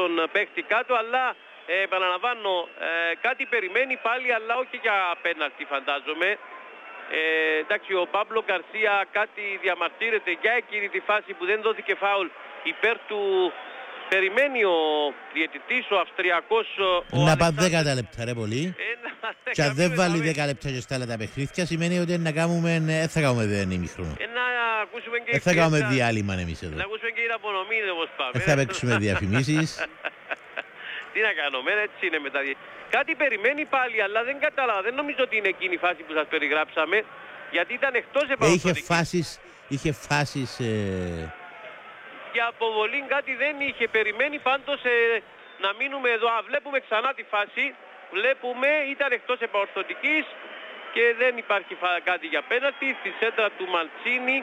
τον παίχτη κάτω, αλλά επαναλαμβάνω, κάτι περιμένει πάλι, αλλά όχι για πέναλτι φαντάζομαι. Εντάξει, ο Πάμπλο Γκαρσία κάτι διαμαρτύρεται για εκείνη τη φάση που δεν δόθηκε φάουλ υπέρ του. Περιμένει ο διαιτητής, ο Αυστριακός. Να πάει 10 λεπτά ρε πολύ. Και αν δεν βάλει 10 λεπτά και στα άλλα τα παιχνίδια, σημαίνει ότι θα κάνουμε δεν ημίχρονο. Δεν θα κάνουμε διάλειμμα εμείς εδώ. Να ακούσουμε και την απονομή όπως πάμε. Θα παίξουμε διαφημίσεις. Τι να κάνουμε, έτσι είναι μετά. Κάτι περιμένει πάλι, αλλά δεν κατάλαβα. Δεν νομίζω ότι είναι εκείνη η φάση που σας περιγράψαμε. Γιατί ήταν εκτός επαναστατικής. Είχε φάσεις... Για αποβολή κάτι δεν είχε. Περιμένει πάντως να μείνουμε εδώ. Βλέπουμε ξανά τη φάση. Βλέπουμε, ήταν εκτός επαορθωτικής και δεν υπάρχει κάτι για πέναλτι. Στη σέντρα του Μαντσίνη.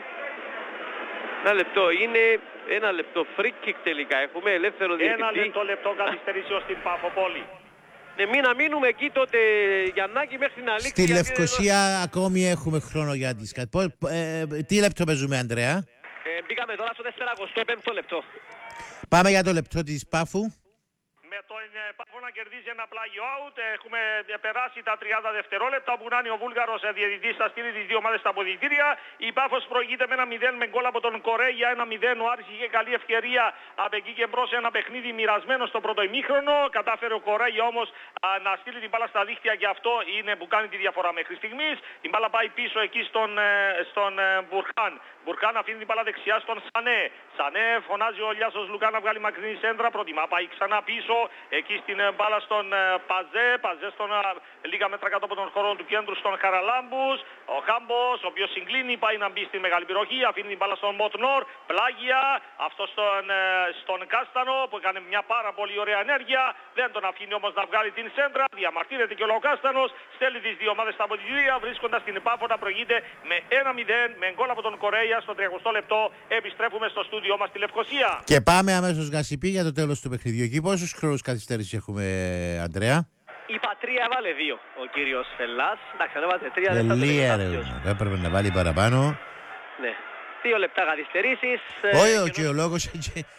Ένα λεπτό είναι. Ένα λεπτό free kick τελικά. Έχουμε ελεύθερο διαιτητή. Ένα λεπτό καθυστερήσεως στην Παφοπόλη. Ναι, να μείνουμε εκεί τότε, Γιαννάκη, μέχρι να λήξει. Στη Λευκοσία ακόμη έχουμε χρόνο για τις κάτι. Τι λεπτό παίζουμε, Ανδρέα? Μπήκαμε τώρα στο 45ο λεπτό. Πάμε για το λεπτό της Πάφου. Με τον Πάφο να κερδίζει ένα πλάγιο out. Έχουμε περάσει τα 30 δευτερόλεπτα που να είναι ο Βούλγαρος διαιτητής θα στείλει τις δύο ομάδες στα αποδυτήρια. Η Πάφος προηγείται με ένα 0 με γκολ από τον Κορέγια. 1-0. Ο Άρης είχε καλή ευκαιρία από εκεί και μπρος, ένα παιχνίδι μοιρασμένο στο πρώτο ημίχρονο. Κατάφερε ο Κορέγια όμως να στείλει την μπάλα στα δίχτυα και αυτό είναι που κάνει τη διαφορά μέχρι στιγμής. Η μπάλα πάει πίσω εκεί στον Μπουρχάν. Μπουρχάν αφήνει την μπάλα δεξιά στον Σανέ. Σανέ φωνάζει ο Λιάσος Λουκά να βγάλει μακρινή σέντρα. Προτιμά πάει ξανά πίσω. Εκεί στην μπάλα στον Παζέ. Παζέ στον λίγα μέτρα κάτω από τον χώρο του κέντρου στον Χαραλάμπους. Ο Χάμπος, ο οποίος συγκλίνει, πάει να μπει στη μεγάλη περιοχή. Αφήνει την μπάλα στον Μοτνόρ. Πλάγια. Αυτό στον Κάστανο που έκανε μια πάρα πολύ ωραία ενέργεια. Δεν τον αφήνει όμως να βγάλει την σέντρα. Διαμαρτύρεται και ο Κάστανος. Στέλνει τις δύο ομάδες στα αποδυτήρια. Βρίσκοντας την Πάφο να προηγείται με 1-0 με γκολ από τον Κορέια στο 30 λεπτό. Επιστρέφουμε στο στούντιό μας στη Λευκοσία. Και πάμε αμέσως Γασιπί για το τέλος του παιχνιδιού. Εκεί πόσους χρόνους καθυστέρηση έχουμε, Αντρέα? Η Πατρία έβαλε 2 ο κύριος Φελάς. Εντάξει, αν έβαζε 3 δεν θα έπρεπε να βάλει παραπάνω. Ναι, 2 λεπτά καθυστερήσεις. Όχι, και ο λόγος...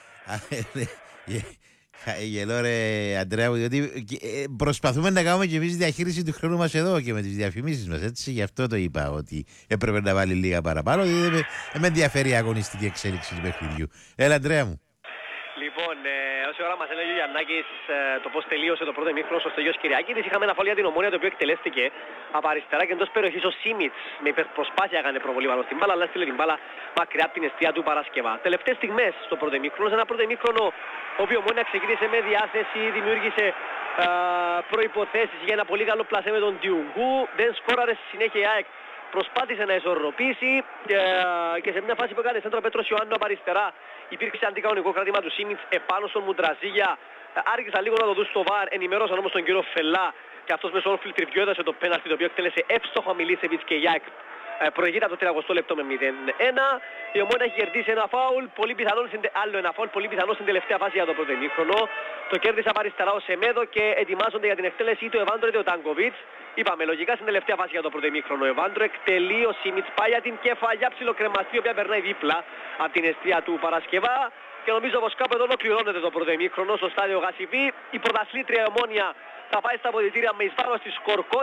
Γελώ ρε Αντρέα μου, διότι προσπαθούμε να κάνουμε και εμείς διαχείριση του χρόνου μας εδώ και με τις διαφημίσεις μας, έτσι, γι' αυτό το είπα ότι έπρεπε να βάλει λίγα παραπάνω, διότι δεν με ενδιαφέρει η αγωνιστική εξέλιξη του παιχνιδιού. Έλα Αντρέα μου. Λοιπόν, όση ώρα μας έλεγε ο Γιαννάκης το πώς τελείωσε το πρώτο ημίχρονο στο Στέλιος Κυριάκηδης, είχαμε ένα φάουλ για την Ομόνια το οποίο εκτελέστηκε από αριστερά και εντός περιοχής ο Σίμιτς με υπερπροσπάθεια έκανε προβολή πάνω στην μπάλα, αλλά έστειλε την μπάλα μακριά από την εστία του Παρασκευά. Τελευταίες στιγμές στο πρώτο ημίχρονο, σε ένα πρώτο ημίχρονο ο οποίο η Ομόνια ξεκίνησε με διάθεση, δημιούργησε προϋποθέσεις για ένα πολύ καλό πλασέ με τον Διουγκού, δεν σκόραρε στη συνέχεια η ΑΕΚ. Προσπάθησε να ισορροπήσει και σε μια φάση που έκανε σέντρο Πέτρος Ιωάννου από αριστερά υπήρξε αντικανονικό κράτημα του Σίμιτς επάνω στον Μουντραζίγια. Άργησαν λίγο να το δουν στο VAR, ενημερώσαν όμως τον κύριο Φελά και αυτός με στον φιλτριβιό έδωσε το πέναλτι το οποίο εκτέλεσε εύστοχο ο Μιλίσεβιτς και η ΑΕΚ προηγείται από το 30 λεπτό με 0-1. Η Ομόνια έχει κερδίσει ένα φάουλ, άλλο ένα φάουλ, πολύ πιθανό στην τελευταία φάση για το πρώτο ημίχρονο. Το κέρδισε από αριστερά ο Σεμέδο και ετοιμάζονται για την εκτέλεση του Εβάντρο και ο Τάνκοβιτς. Είπαμε λογικά στην τελευταία φάση για το πρώτο ημίχρονο. Ο Εβάντρο εκτελεί, ο Σίμιτς πάει για την κεφαλιά ψιλοκρεμαστή, η οποία περνάει δίπλα από την εστία του Παρασκευά. Και νομίζω πως κάπου εδώ ολοκληρώνεται το πρώτο ημίχρονο στο στάδιο Γασιπί. Η πρωταθλήτρια Ομόνια θα πάει στα αποδυτήρια με εις βάρος της Κορκό.